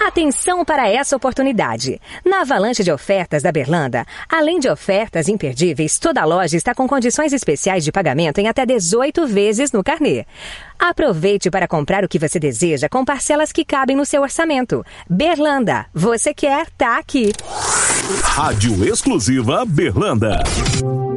Atenção para essa oportunidade. Na avalanche de ofertas da Berlanda, além de ofertas imperdíveis, toda a loja está com condições especiais de pagamento em até 18 vezes no carnê. Aproveite para comprar o que você deseja com parcelas que cabem no seu orçamento. Berlanda, você quer, tá aqui. Rádio Exclusiva Berlanda.